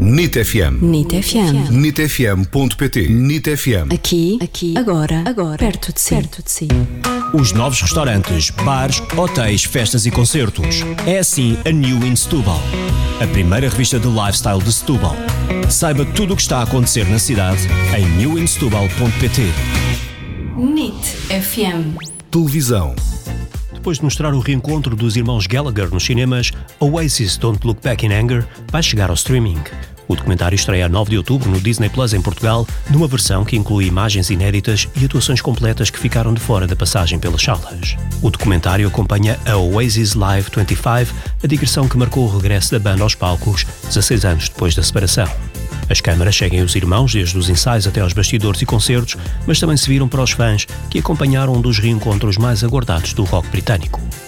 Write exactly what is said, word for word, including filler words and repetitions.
N I T F M. N I T F M. N I T F M ponto P T. N I T F M. Aqui, aqui, agora, agora, perto de si. Perto de si. Os novos restaurantes, bares, hotéis, festas e concertos. É assim a New in Setúbal. A primeira revista de lifestyle de Setúbal. Saiba tudo o que está a acontecer na cidade em new in setúbal ponto P T. N I T F M. Televisão. Depois de mostrar o reencontro dos irmãos Gallagher nos cinemas, Oasis Don't Look Back in Anger vai chegar ao streaming. O documentário estreia a nove de outubro no Disney Plus em Portugal, numa versão que inclui imagens inéditas e atuações completas que ficaram de fora da passagem pelas salas. O documentário acompanha a Oasis Live vinte e cinco, a digressão que marcou o regresso da banda aos palcos dezasseis anos depois da separação. As câmaras seguem os irmãos desde os ensaios até aos bastidores e concertos, mas também se viram para os fãs que acompanharam um dos reencontros mais aguardados do rock britânico.